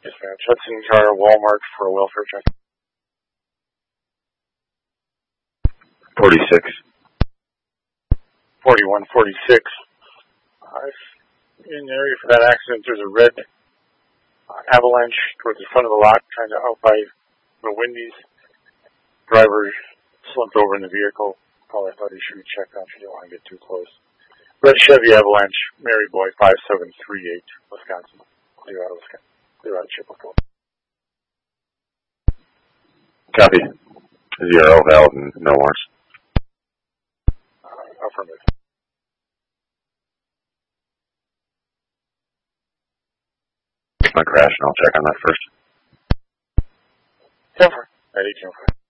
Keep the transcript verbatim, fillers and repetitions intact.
Yes, ma'am. Hudson car, Walmart for a welfare check. forty-six. forty-one forty-six. Uh, in the area for that accident, there's a red uh, Avalanche towards the front of the lot, trying to out by the Wendy's. Driver slumped over in the vehicle. Probably thought he should be checked out. He didn't want to get too close. Red Chevy Avalanche, Mary Boy, five seven three eight, Wisconsin. Clear out of Wisconsin. Clear out of Chippewa. Copy. Zero, valid, and no warrants. Uh, affirmative. My crash, and I'll check on that first. ten four. At eighteen oh five.